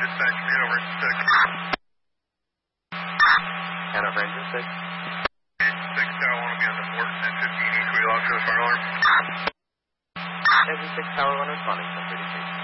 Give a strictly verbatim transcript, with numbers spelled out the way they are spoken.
dispatch, Hanover six. Hanover engine six. six, Tower one will be on the port, ten fifteen east, we lost for the fire alarm. Engine six, Tower one responding, ten thirty-six.